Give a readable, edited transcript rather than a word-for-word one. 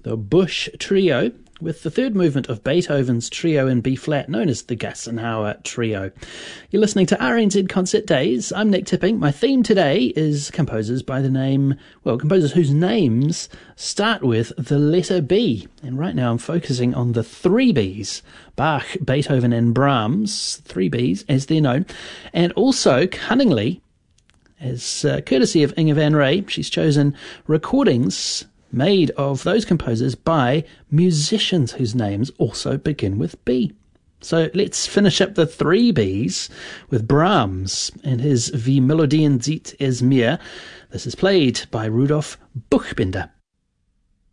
the Busch Trio, with the third movement of Beethoven's Trio in B-flat, known as the Gassenhauer Trio. You're listening to RNZ Concert Days. I'm Nick Tipping. My theme today is composers whose names start with the letter B. And right now I'm focusing on the three Bs, Bach, Beethoven and Brahms, three Bs as they're known, and also, cunningly, as courtesy of Inge van Rey, she's chosen recordings made of those composers by musicians whose names also begin with B. So let's finish up the three Bs with Brahms and his Wie Melodien sieht es mir. This is played by Rudolf Buchbinder.